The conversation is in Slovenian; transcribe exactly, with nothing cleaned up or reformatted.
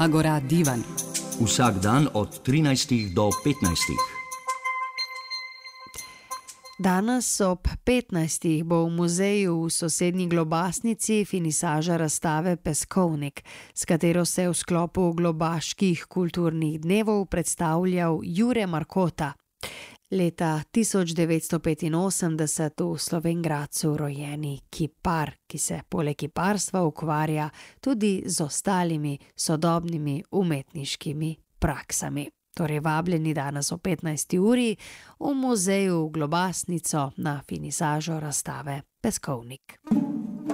Agora Divan. Vsak dan od trinajstih do petnajstih. Danes ob petnajstih bo v muzeju v sosednji Globasnici finisaža razstave Peskovnik, s katero se je v sklopu globaških kulturnih dnevov predstavljal Jure Markota. Leta tisoč devetsto petinosemdeset v Slovenj Gradcu rojeni kipar, ki se poleg kiparstva ukvarja tudi z ostalimi sodobnimi umetniškimi praksami. Torej vabljeni danes o petnajsti uri v muzeju v Globasnico na finisažo razstave Peskovnik.